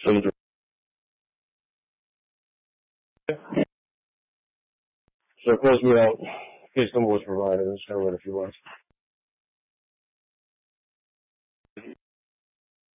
So close me out. Case number was provided. Let's start with if you want.